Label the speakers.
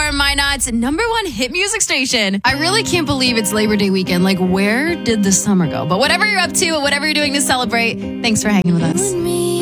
Speaker 1: are Minot's number one hit music station. I really can't believe it's Labor Day weekend. Like, where did the summer go? But whatever you're up to, whatever you're doing to celebrate, thanks for hanging with us.